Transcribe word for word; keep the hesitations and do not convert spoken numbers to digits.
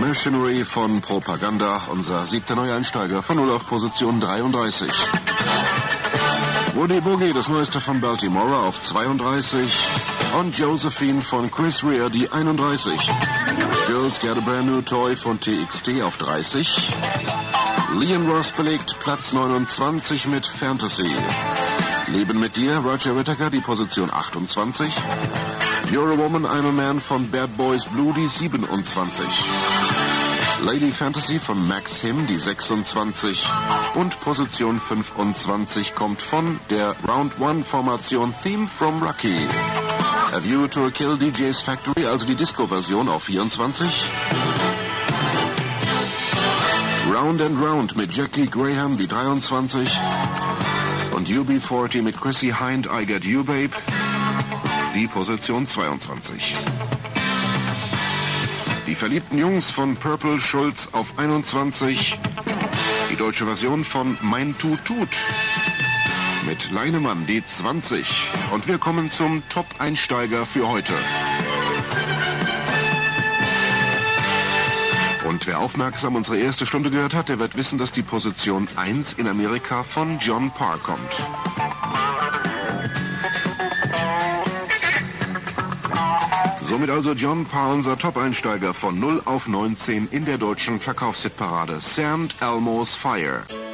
Machinery von Propaganda, unser siebter Neueinsteiger von null auf Position dreiunddreißig. Woody Boogie, das Neueste von Baltimore, auf zweiunddreißig. Und Josephine von Chris Rea, die einunddreißig. Girls Get a Brand New Toy von T X T auf dreißig. Leon Ross belegt Platz neunundzwanzig mit Fantasy. Leben mit dir, Roger Whittaker, die Position achtundzwanzig. You're a Woman, I'm a Man von Bad Boys Blue, die siebenundzwanzig. Lady Fantasy von Max Him, die sechsundzwanzig. Und Position fünfundzwanzig kommt von der Round One Formation Theme from Rocky. A View to a Kill, D J's Factory, also die Disco-Version auf vierundzwanzig. Round and Round mit Jackie Graham, die dreiundzwanzig. Und U B vierzig mit Chrissy Hind, I Get You Babe, die Position zweiundzwanzig. Die verliebten Jungs von Purple Schulz auf einundzwanzig. Die deutsche Version von Mein Tut Tut mit Leinemann, die zwanzig. Und wir kommen zum Top-Einsteiger für heute. Und wer aufmerksam unsere erste Stunde gehört hat, der wird wissen, dass die Position eins in Amerika von John Parr kommt. Somit also John Parr, unser Top-Einsteiger von null auf neunzehn in der deutschen Verkaufshitparade. Saint Elmo's Fire.